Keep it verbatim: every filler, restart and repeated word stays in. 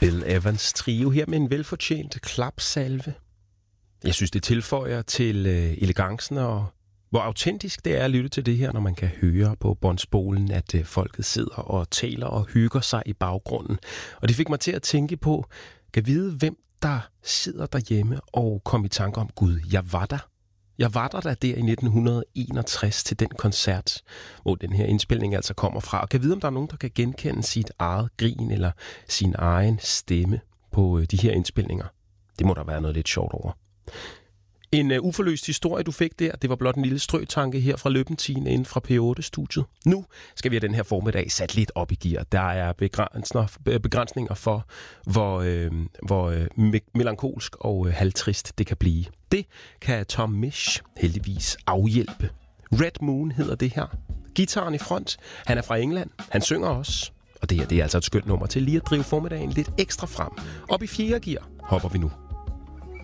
Bill Evans trio her med en velfortjent klapsalve. Jeg synes, det tilføjer til øh, elegancen og hvor autentisk det er at lytte til det her, når man kan høre på båndspolen, at øh, folket sidder og taler og hygger sig i baggrunden. Og det fik mig til at tænke på, kan vide, hvem der sidder derhjemme og kom i tanke om, Gud, jeg var der. Jeg var der, der der i nitten enogtres til den koncert, hvor den her indspilning altså kommer fra. Og kan vide, om der er nogen, der kan genkende sit eget grin eller sin egen stemme på de her indspilninger. Det må der være noget lidt sjovt over. En uh, uforløst historie, du fik der, det var blot en lille strøtanke her fra Løbentine inden fra P otte-studiet. Nu skal vi have den her formiddag sat lidt op i gear. Der er begrænsninger for, hvor, øh, hvor øh, melankolsk og øh, halvtrist det kan blive. Det kan Tom Misch heldigvis afhjælpe. Red Moon hedder det her. Gitaren i front. Han er fra England. Han synger også. Og det her det er altså et skønt nummer til lige at drive formiddagen lidt ekstra frem. Op i fjerde gear hopper vi nu.